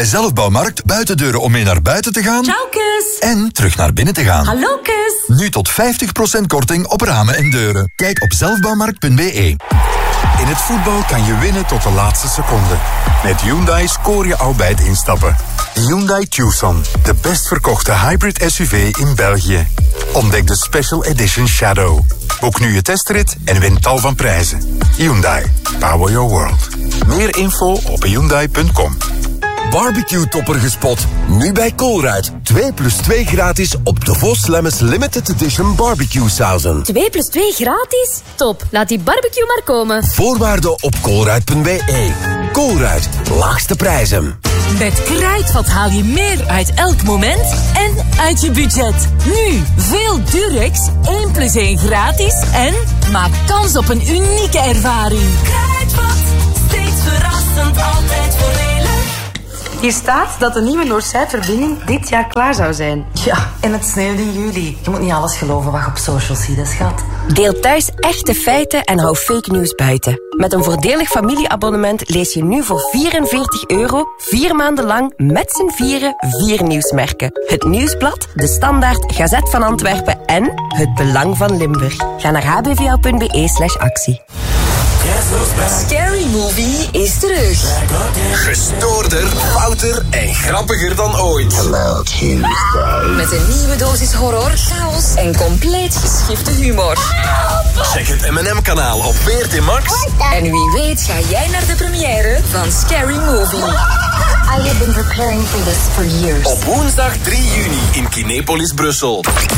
bij Zelfbouwmarkt buitendeuren om mee naar buiten te gaan. Ciao, kus. En terug naar binnen te gaan. Hallo, kus. Nu tot 50% korting op ramen en deuren. Kijk op zelfbouwmarkt.be. In het voetbal kan je winnen tot de laatste seconde. Met Hyundai scoor je al bij het instappen. Hyundai Tucson, de best verkochte hybrid SUV in België. Ontdek de Special Edition Shadow. Boek nu je testrit en win tal van prijzen. Hyundai, power your world. Meer info op hyundai.com. Barbecue-topper gespot. Nu bij Colruyt. 2+2 gratis op de Vos Lemmes Limited Edition barbecue sauzen. 2+2 gratis? Top, laat die barbecue maar komen. Voorwaarden op colruyt.be. Colruyt, laagste prijzen. Met Kruidvat haal je meer uit elk moment en uit je budget. Nu, veel Durex, 1+1 gratis en maak kans op een unieke ervaring. Kruidvat, steeds verrassend, altijd voordelig. Hier staat dat de nieuwe Noordzij-verbinding dit jaar klaar zou zijn. Ja, en het sneeuwt in juli. Je moet niet alles geloven wat je op social ziet, schat. Deel thuis echte feiten en hou fake news buiten. Met een voordelig familieabonnement lees je nu voor €44 4 maanden lang met z'n vieren 4 nieuwsmerken. Het Nieuwsblad, De Standaard, Gazet van Antwerpen en Het Belang van Limburg. Ga naar hbvo.be/actie. Scary Movie is terug. Gestoorder, fouter en grappiger dan ooit. Hello, Tuesday. Met een nieuwe dosis horror, chaos en compleet geschifte humor. Check het M&M-kanaal op VRT Max. En wie weet ga jij naar de première van Scary Movie. I have been preparing for this for years. Op woensdag 3 juni in Kinepolis, Brussel.